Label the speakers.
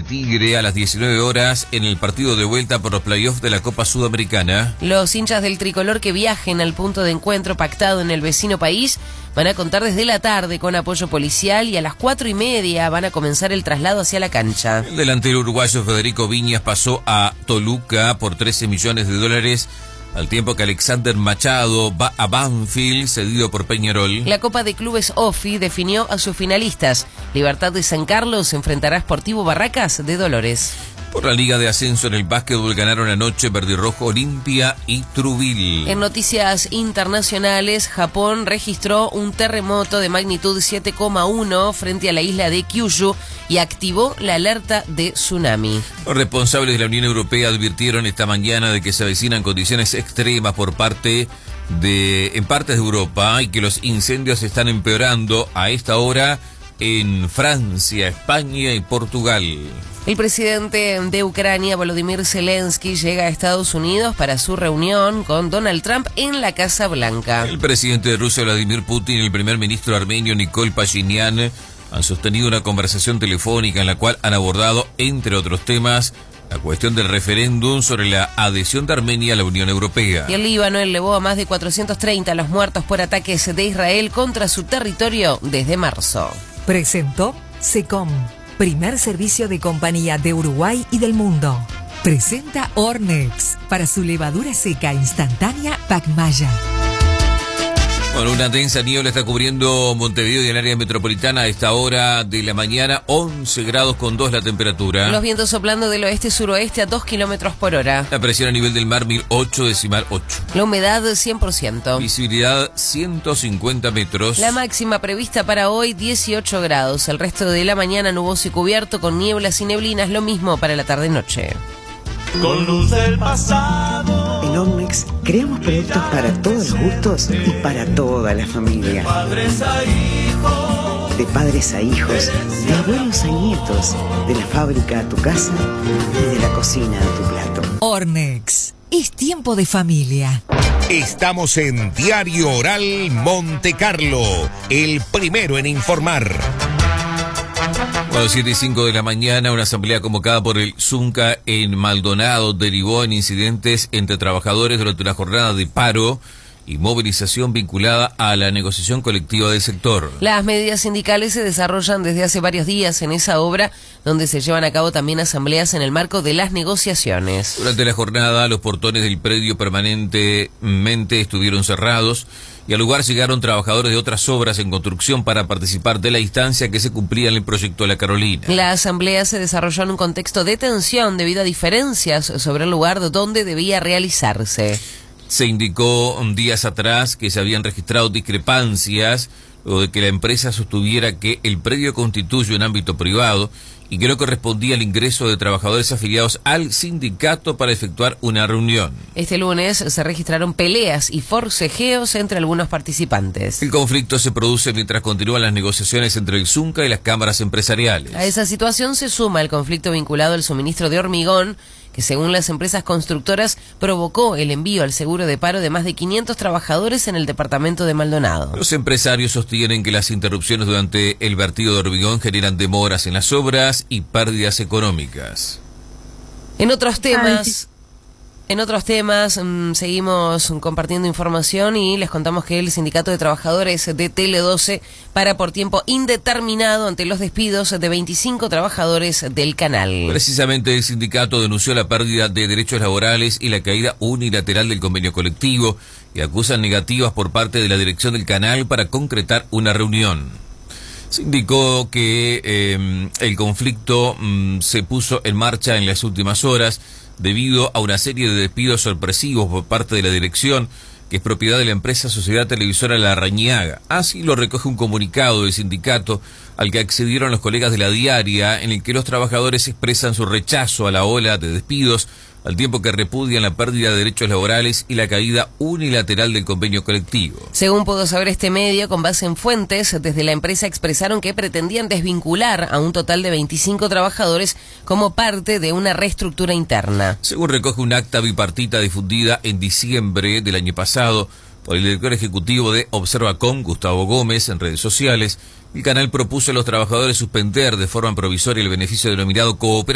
Speaker 1: Tigre a las 19 horas en el partido de vuelta por los playoffs de la Copa Sudamericana.
Speaker 2: Los hinchas del tricolor que viajen al punto de encuentro pactado en el vecino país van a contar desde la tarde con apoyo policial y a las 4:30 van a comenzar el traslado hacia la cancha.
Speaker 1: El delantero uruguayo Federico Viñas pasó a Toluca por $13 millones, al tiempo que Alexander Machado va a Banfield, cedido por Peñarol.
Speaker 2: La Copa de Clubes OFI definió a sus finalistas. Libertad de San Carlos enfrentará a Sportivo Barracas de Dolores.
Speaker 1: Por la Liga de Ascenso en el básquetbol ganaron anoche Verde y Rojo, Olimpia y Trubil.
Speaker 2: En noticias internacionales, Japón registró un terremoto de magnitud 7,1 frente a la isla de Kyushu y activó la alerta de tsunami.
Speaker 1: Los responsables de la Unión Europea advirtieron esta mañana de que se avecinan condiciones extremas en partes de Europa y que los incendios están empeorando a esta hora en Francia, España y Portugal.
Speaker 2: El presidente de Ucrania, Volodymyr Zelensky, llega a Estados Unidos para su reunión con Donald Trump en la Casa Blanca.
Speaker 1: El presidente de Rusia, Vladimir Putin, y el primer ministro armenio, Nikol Pashinyan, han sostenido una conversación telefónica en la cual han abordado, entre otros temas, la cuestión del referéndum sobre la adhesión de Armenia a la Unión Europea.
Speaker 2: Y el Líbano elevó a más de 430 los muertos por ataques de Israel contra su territorio desde marzo.
Speaker 3: Presentó SECOM, primer servicio de compañía de Uruguay y del mundo. Presenta Ornex para su levadura seca instantánea Pacmaya.
Speaker 1: Bueno, una densa niebla está cubriendo Montevideo y el área metropolitana a esta hora de la mañana, 11 grados con 2 la temperatura.
Speaker 2: Los vientos soplando del oeste-suroeste a 2 kilómetros por hora.
Speaker 1: La presión a nivel del mar 1008,8.
Speaker 2: La humedad 100%.
Speaker 1: Visibilidad 150 metros.
Speaker 2: La máxima prevista para hoy 18 grados. El resto de la mañana nuboso y cubierto con nieblas y neblinas, lo mismo para la tarde-noche.
Speaker 4: Con luz del pasado.
Speaker 5: En Ornex creamos productos para todos los gustos y para toda la familia.
Speaker 4: De padres a hijos.
Speaker 5: De padres a hijos, de abuelos a nietos, de la fábrica a tu casa y de la cocina a tu plato.
Speaker 3: Ornex, es tiempo de familia.
Speaker 6: Estamos en Diario Oral Monte Carlo, el primero en informar.
Speaker 1: A las 7:05 de la mañana, una asamblea convocada por el Zunca en Maldonado derivó en incidentes entre trabajadores durante una jornada de paro y movilización vinculada a la negociación colectiva del sector.
Speaker 2: Las medidas sindicales se desarrollan desde hace varios días en esa obra, donde se llevan a cabo también asambleas en el marco de las negociaciones.
Speaker 1: Durante la jornada, los portones del predio permanentemente estuvieron cerrados y al lugar llegaron trabajadores de otras obras en construcción para participar de la instancia que se cumplía en el proyecto de La Carolina.
Speaker 2: La asamblea se desarrolló en un contexto de tensión debido a diferencias sobre el lugar donde debía realizarse.
Speaker 1: Se indicó días atrás que se habían registrado discrepancias luego de que la empresa sostuviera que el predio constituye un ámbito privado y que no correspondía al ingreso de trabajadores afiliados al sindicato para efectuar una reunión.
Speaker 2: Este lunes se registraron peleas y forcejeos entre algunos participantes.
Speaker 1: El conflicto se produce mientras continúan las negociaciones entre el Zunca y las cámaras empresariales.
Speaker 2: A esa situación se suma el conflicto vinculado al suministro de hormigón, que según las empresas constructoras provocó el envío al seguro de paro de más de 500 trabajadores en el departamento de Maldonado.
Speaker 1: Los empresarios sostienen que las interrupciones durante el vertido de hormigón generan demoras en las obras y pérdidas económicas.
Speaker 2: En otros temas... seguimos compartiendo información y les contamos que el Sindicato de Trabajadores de Tele12 para por tiempo indeterminado ante los despidos de 25 trabajadores del canal.
Speaker 1: Precisamente el sindicato denunció la pérdida de derechos laborales y la caída unilateral del convenio colectivo y acusan negativas por parte de la dirección del canal para concretar una reunión. Se indicó que el conflicto se puso en marcha en las últimas horas debido a una serie de despidos sorpresivos por parte de la dirección, que es propiedad de la empresa Sociedad Televisora La Rañaga. Así lo recoge un comunicado del sindicato al que accedieron los colegas de La Diaria, en el que los trabajadores expresan su rechazo a la ola de despidos, al tiempo que repudian la pérdida de derechos laborales y la caída unilateral del convenio colectivo.
Speaker 2: Según pudo saber este medio, con base en fuentes, desde la empresa expresaron que pretendían desvincular a un total de 25 trabajadores como parte de una reestructura interna.
Speaker 1: Según recoge un acta bipartita difundida en diciembre del año pasado por el director ejecutivo de Observacom, Gustavo Gómez, en redes sociales, el canal propuso a los trabajadores suspender de forma provisoria el beneficio denominado cooperación